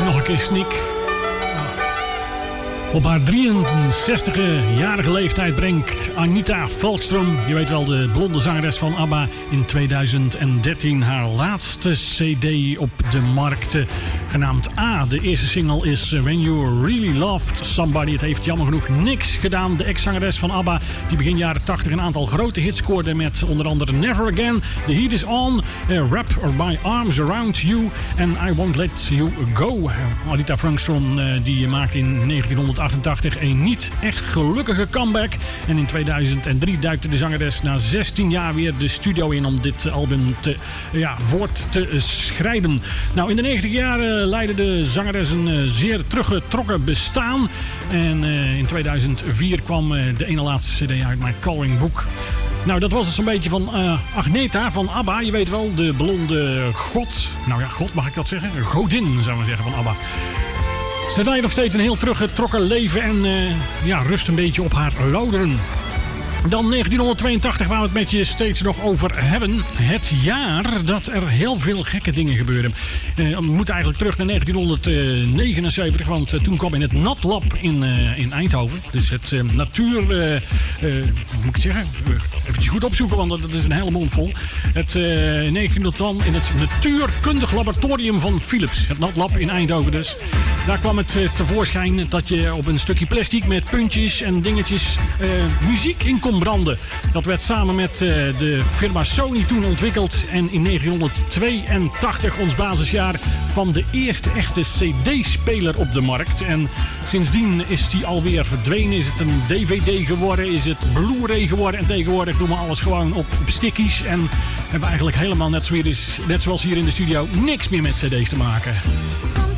nog een keer Sneak. Op haar 63-jarige leeftijd brengt Anita Falkström, je weet wel, de blonde zangeres van ABBA, in 2013 haar laatste cd op de markt, genaamd A. De eerste single is When You Really Loved Somebody. Het heeft jammer genoeg niks gedaan. De ex-zangeres van ABBA, die begin jaren 80 een aantal grote hits scoorde met onder andere Never Again, The Heat Is On, Wrap My Arms Around You en I Won't Let You Go. Anita Falkström die maakte in 1988 een niet echt gelukkige comeback. En in 2003 duikte de zangeres na 16 jaar weer de studio in om dit album voort te schrijven. Nou, in de 90 jaren leidde de zangeres een zeer teruggetrokken bestaan. En in 2004 kwam de ene laatste cd uit mijn coloring book. Nou, dat was het zo'n beetje van Agneta van ABBA. Je weet wel, de blonde god. Nou ja, god mag ik dat zeggen? Godin, zou ik zeggen, van ABBA. Ze leidt nog steeds een heel teruggetrokken leven en rust een beetje op haar lauderen. Dan 1982, waar we het met je steeds nog over hebben. Het jaar dat er heel veel gekke dingen gebeurden. We moeten eigenlijk terug naar 1979, want toen kwam in het Natlab in Eindhoven. Dus het natuur... hoe moet ik het zeggen? Even goed opzoeken, want dat is een hele mond vol. Het 1900 in het Natuurkundig Laboratorium van Philips. Het Natlab in Eindhoven dus. Daar kwam het tevoorschijn dat je op een stukje plastic met puntjes en dingetjes muziek in kon branden. Dat werd samen met de firma Sony toen ontwikkeld. En in 1982, ons basisjaar, kwam de eerste echte CD-speler op de markt. En sindsdien is die alweer verdwenen. Is het een DVD geworden? Is het Blu-ray geworden? En tegenwoordig doen we alles gewoon op stickies. En hebben eigenlijk helemaal net zoals hier in de studio niks meer met CD's te maken.